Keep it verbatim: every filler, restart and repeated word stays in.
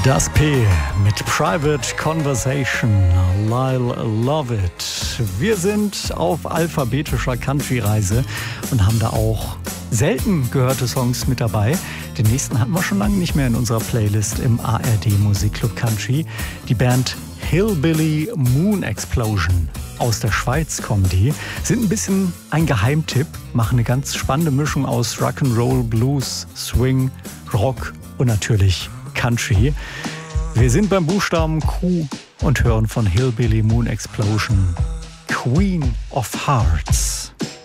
Das P mit Private Conversation, Lyle Love It. Wir sind auf alphabetischer Country-Reise und haben da auch selten gehörte Songs mit dabei. Den nächsten hatten wir schon lange nicht mehr in unserer Playlist im A R D Musikclub Country. Die Band Hillbilly Moon Explosion. Aus der Schweiz kommen die, sind ein bisschen ein Geheimtipp, machen eine ganz spannende Mischung aus Rock'n'Roll, Blues, Swing, Rock und natürlich Country. Wir sind beim Buchstaben Q und hören von Hillbilly Moon Explosion Queen of Hearts.